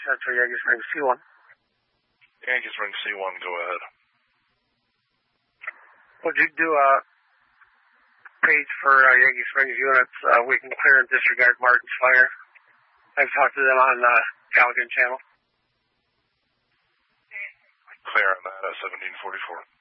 Central, Yankee Springs C1. Yankee Springs C1, go ahead. Would you do a page for Yankee Springs units? We can clear and disregard Martin's fire. I've talked to them on Caligan channel. Clear on that at 1744.